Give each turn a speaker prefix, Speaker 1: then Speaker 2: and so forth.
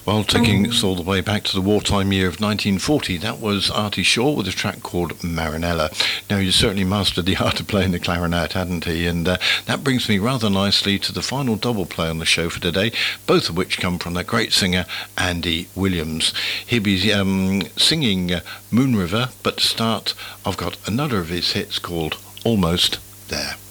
Speaker 1: Well, taking us all the way back to the wartime year of 1940, that was Artie Shaw with a track called Marinella. Now, he certainly mastered the art of playing the clarinet, hadn't he? And that brings me rather nicely to the final double play on the show for today, both of which come from that great singer, Andy Williams. He'll be singing Moon River, but to start, I've got another of his hits called Almost There.